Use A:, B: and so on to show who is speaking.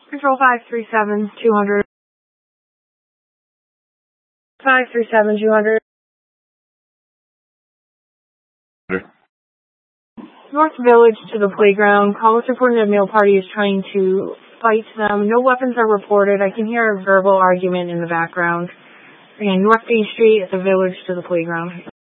A: Control 537-200. 537-200. North Village to the playground. Call was reporting that a male party is trying to fight them. No weapons are reported. I can hear a verbal argument in the background. Again, North Main Street at the Village to the playground.